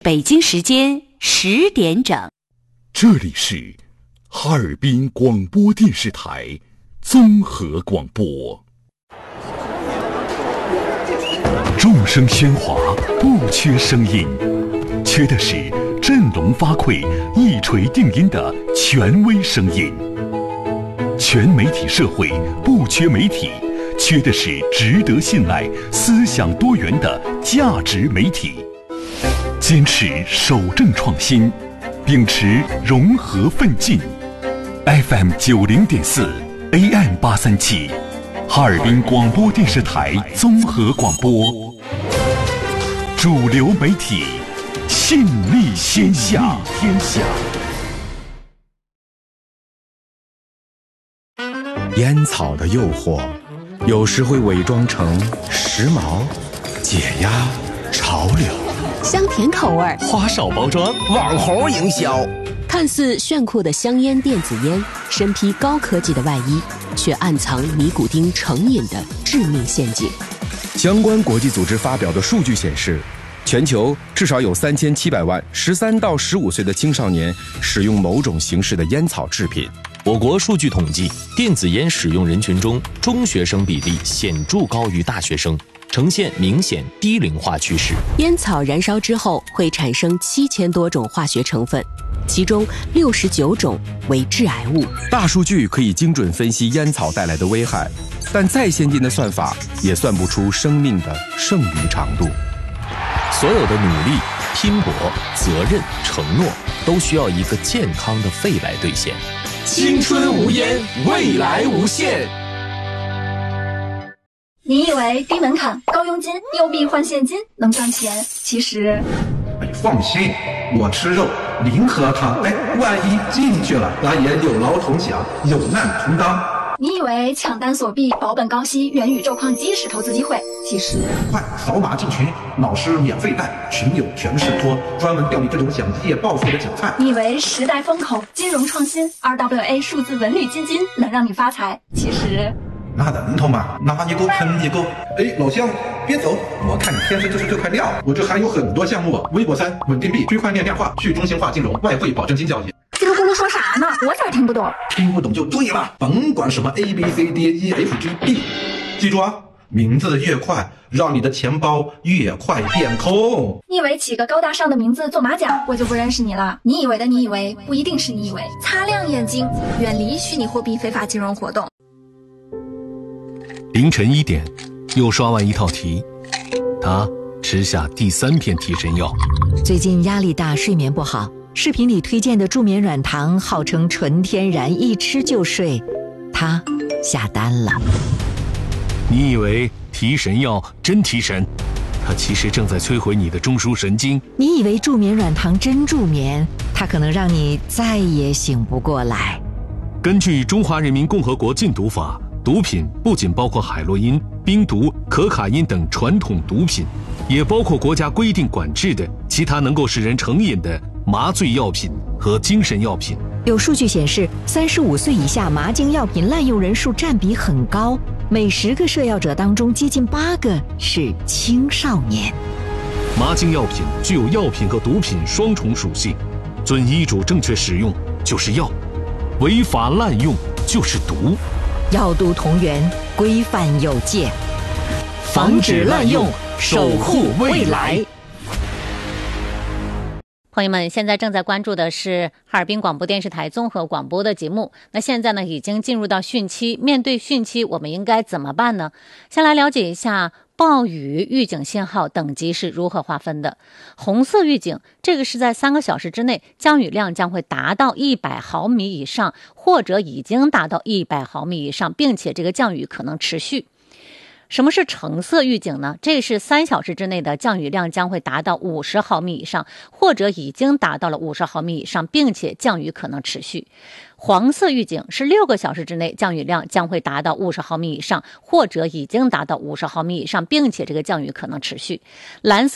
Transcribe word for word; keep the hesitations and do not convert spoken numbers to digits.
北京时间十点整， 这里是哈尔滨广播电视台综合广播。众声喧哗，不缺声音，缺的是振聋发聩、一锤定音的权威声音。全媒体社会不缺媒体，缺的是值得信赖、思想多元的价值媒体。坚持守正创新，秉持融合奋进。F M 九零点四 A M 八三七，哈尔滨广播电视台综合广播，主流媒体，信力天下。天下。 烟草的诱惑，有时会伪装成时髦、解压、潮流。 香甜口味， 花哨包装， 网红营销， 看似炫酷的香烟电子烟，身披高科技的外衣，却暗藏尼古丁成瘾的致命陷阱。 相关国际组织发表的数据显示，全球至少有三千七百万十三到十五岁的青少年使用某种形式的烟草制品。 我国数据统计，电子烟使用人群中，中学生比例显著高于大学生，呈现明显低龄化趋势。 烟草燃烧之后会产生七千多种化学成分，其中六十九种为致癌物。 大数据可以精准分析烟草带来的危害，但再先进的算法也算不出生命的剩余长度。 所有的努力、拼搏、责任、承诺，都需要一个健康的肺来兑现。 青春无烟，未来无限。 你以为低门槛、高佣金、有币换现金能赚钱？其实， 哎，放心，我吃肉，零喝汤。哎，万一进去了，咱也有劳同享，有难同当。 你以为抢单锁币、保本高息、元宇宙矿机是投资机会？其实， 快扫码进群，老师免费带，群友全是托，专门钓你这种想一夜暴富的韭菜。 你以为时代风口、金融创新、R W A 数字文旅基金能让你发财？其实， 那等头嘛，拿一个喷一个。哎，老乡，别走，我看你天生就是这块料。我这还有很多项目啊，微博三、稳定币、区块链量化、去中心化金融、外汇保证金交易。 叽里咕噜说啥呢？我咋听不懂？ 听不懂就对了，甭管什么 A B C D E F G B， 记住啊，名字越快，让你的钱包越快变空。 你以为起个高大上的名字做马甲，我就不认识你了？你以为的你以为，不一定是你以为。擦亮眼睛，远离虚拟货币非法金融活动。 凌晨一点，又刷完一套题，他吃下第三片提神药。 最近压力大，睡眠不好，视频里推荐的助眠软糖号称纯天然，一吃就睡，他下单了。 你以为提神药真提神，它其实正在摧毁你的中枢神经。 你以为助眠软糖真助眠，它可能让你再也醒不过来。 根据《中华人民共和国禁毒法》，毒品不仅包括海洛因、冰毒、可卡因等传统毒品，也包括国家规定管制的其他能够使人成瘾的麻醉药品和精神药品。 有数据显示，三十五岁以下麻精药品滥用人数占比很高，每十个摄药者当中接近八个是青少年。 麻精药品具有药品和毒品双重属性，遵医嘱正确使用就是药，违法滥用就是毒。 药毒同源，规范有界， 防止滥用，守护未来。 朋友们，现在正在关注的是哈尔滨广播电视台综合广播的节目。那现在呢，已经进入到汛期，面对汛期，我们应该怎么办呢？先来了解一下暴雨预警信号等级是如何划分的。红色预警，这个是在三个小时之内降雨量将会达到一百毫米以上，或者已经达到一百毫米以上，并且这个降雨可能持续。什么是橙色预警呢？这是三小时之内的降雨量将会达到五十毫米以上，或者已经达到了五十毫米以上，并且降雨可能持续。黄色预警是六个小时之内降雨量将会达到五十毫米以上，或者已经达到五十毫米以上，并且这个降雨可能持续。蓝色